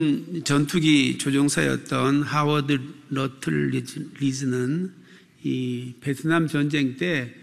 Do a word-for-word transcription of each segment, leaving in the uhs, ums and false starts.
전투기 조종사였던 하워드 러틀리즈는 이 베트남 전쟁 때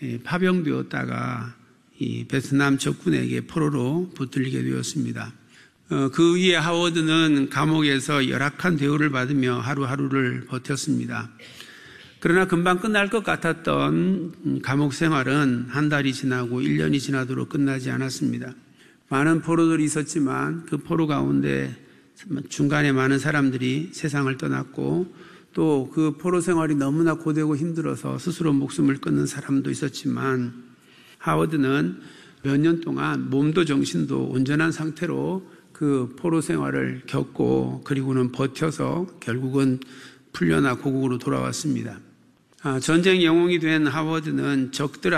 파병되었다가 이 베트남 적군에게 포로로 붙들리게 되었습니다. 어, 그 위에 하워드는 감옥에서 열악한 대우를 받으며 하루하루를 버텼습니다. 그러나 금방 끝날 것 같았던 감옥 생활은 한 달이 지나고 일 년이 지나도록 끝나지 않았습니다. 많은 포로들이 있었지만 그 포로 가운데 중간에 많은 사람들이 세상을 떠났고 또 그 포로 생활이 너무나 고되고 힘들어서 스스로 목숨을 끊는 사람도 있었지만 하워드는 몇 년 동안 몸도 정신도 온전한 상태로 그 포로 생활을 겪고 그리고는 버텨서 결국은 풀려나 고국으로 돌아왔습니다. 아, 전쟁 영웅이 된 하워드는 적들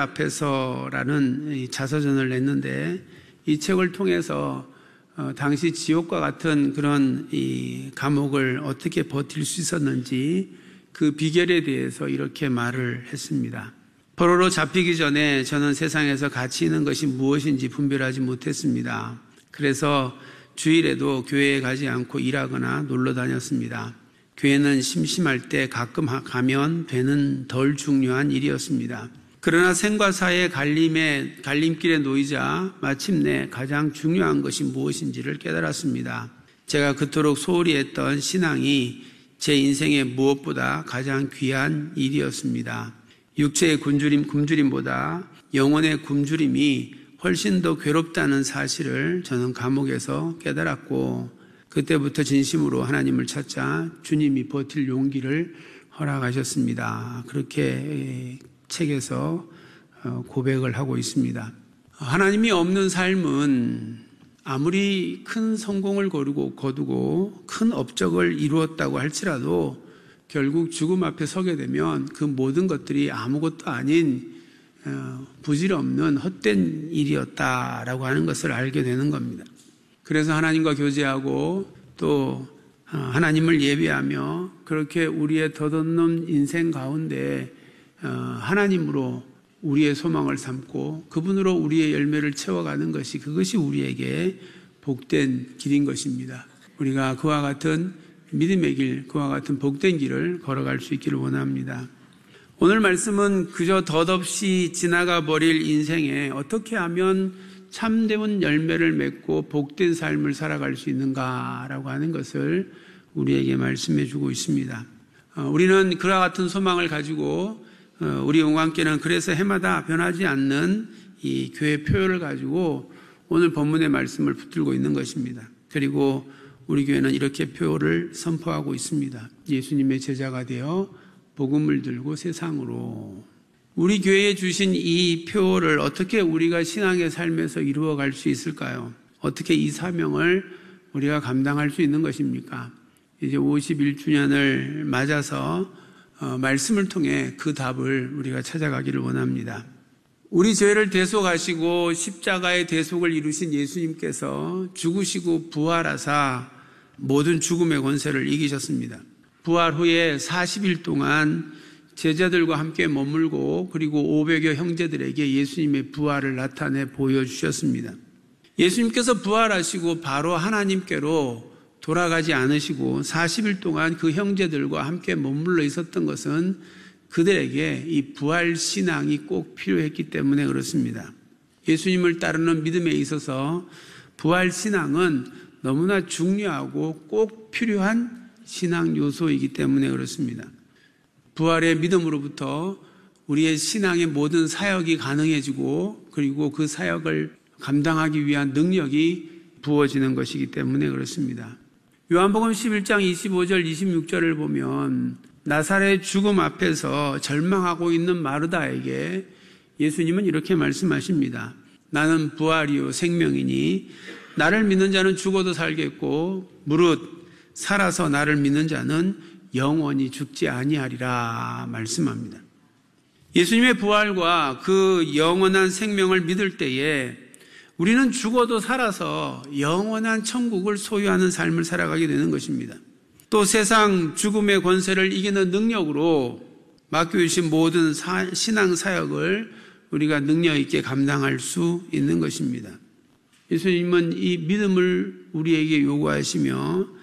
앞에서라는 자서전을 냈는데 이 책을 통해서 어, 당시 지옥과 같은 그런 이 감옥을 어떻게 버틸 수 있었는지 그 비결에 대해서 이렇게 말을 했습니다. 포로로 잡히기 전에 저는 세상에서 가치 있는 것이 무엇인지 분별하지 못했습니다. 그래서 주일에도 교회에 가지 않고 일하거나 놀러 다녔습니다. 교회는 심심할 때 가끔 가면 되는 덜 중요한 일이었습니다. 그러나 생과 사의 갈림에, 갈림길에 놓이자 마침내 가장 중요한 것이 무엇인지를 깨달았습니다. 제가 그토록 소홀히 했던 신앙이 제 인생의 무엇보다 가장 귀한 일이었습니다. 육체의 굶주림, 굶주림보다 영혼의 굶주림이 훨씬 더 괴롭다는 사실을 저는 감옥에서 깨달았고 그때부터 진심으로 하나님을 찾자 주님이 버틸 용기를 허락하셨습니다. 그렇게 책에서 고백을 하고 있습니다. 하나님이 없는 삶은 아무리 큰 성공을 거두고, 거두고 큰 업적을 이루었다고 할지라도 결국 죽음 앞에 서게 되면 그 모든 것들이 아무것도 아닌 부질없는 헛된 일이었다라고 하는 것을 알게 되는 겁니다. 그래서 하나님과 교제하고 또 하나님을 예배하며 그렇게 우리의 덧없는 인생 가운데 하나님으로 우리의 소망을 삼고 그분으로 우리의 열매를 채워가는 것이 그것이 우리에게 복된 길인 것입니다. 우리가 그와 같은 믿음의 길, 그와 같은 복된 길을 걸어갈 수 있기를 원합니다. 오늘 말씀은 그저 덧없이 지나가 버릴 인생에 어떻게 하면 참된 열매를 맺고 복된 삶을 살아갈 수 있는가라고 하는 것을 우리에게 말씀해 주고 있습니다. 우리는 그와 같은 소망을 가지고 우리 용관께는 그래서 해마다 변하지 않는 이 교회 표를 가지고 오늘 본문의 말씀을 붙들고 있는 것입니다. 그리고 우리 교회는 이렇게 표를 선포하고 있습니다. 예수님의 제자가 되어 복음을 들고 세상으로. 우리 교회에 주신 이 표를 어떻게 우리가 신앙의 삶에서 이루어갈 수 있을까요? 어떻게 이 사명을 우리가 감당할 수 있는 것입니까? 이제 오십일 주년을 맞아서 어, 말씀을 통해 그 답을 우리가 찾아가기를 원합니다. 우리 죄를 대속하시고 십자가의 대속을 이루신 예수님께서 죽으시고 부활하사 모든 죽음의 권세를 이기셨습니다. 부활 후에 사십 일 동안 제자들과 함께 머물고 그리고 오백여 형제들에게 예수님의 부활을 나타내 보여주셨습니다. 예수님께서 부활하시고 바로 하나님께로 돌아가지 않으시고 사십 일 동안 그 형제들과 함께 머물러 있었던 것은 그들에게 이 부활 신앙이 꼭 필요했기 때문에 그렇습니다. 예수님을 따르는 믿음에 있어서 부활 신앙은 너무나 중요하고 꼭 필요한 신앙 요소이기 때문에 그렇습니다. 부활의 믿음으로부터 우리의 신앙의 모든 사역이 가능해지고 그리고 그 사역을 감당하기 위한 능력이 부어지는 것이기 때문에 그렇습니다. 요한복음 십일 장 이십오 절 이십육 절을 보면 나사렛 죽음 앞에서 절망하고 있는 마르다에게 예수님은 이렇게 말씀하십니다. 나는 부활이요 생명이니 나를 믿는 자는 죽어도 살겠고 무릇 살아서 나를 믿는 자는 영원히 죽지 아니하리라 말씀합니다. 예수님의 부활과 그 영원한 생명을 믿을 때에 우리는 죽어도 살아서 영원한 천국을 소유하는 삶을 살아가게 되는 것입니다. 또 세상 죽음의 권세를 이기는 능력으로 맡겨주신 모든 신앙 사역을 우리가 능력 있게 감당할 수 있는 것입니다. 예수님은 이 믿음을 우리에게 요구하시며